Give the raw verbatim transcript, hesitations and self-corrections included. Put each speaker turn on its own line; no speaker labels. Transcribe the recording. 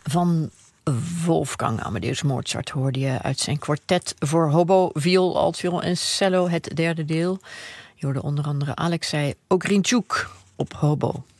Van Wolfgang Amadeus Mozart hoorde je uit zijn kwartet voor hobo, viool, altviool en cello, het derde deel. Je hoorde onder andere Alexei Ogrinchuk op hobo.